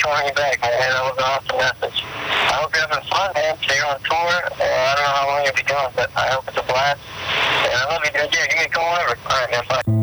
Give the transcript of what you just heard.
calling you back, man. That was an awesome message. I hope you're having fun, man. So you're on tour. I don't know how long you'll be going, but I hope it's a blast. And I love you, dude. Yeah, give me a call whenever. All right, man. Bye.